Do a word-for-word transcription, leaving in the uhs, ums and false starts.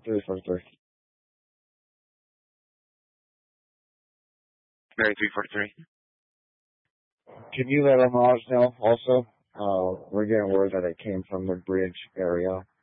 three four three. Mary three four three. Can you let our Mirage know also? Uh, we're getting word that it came from the bridge area.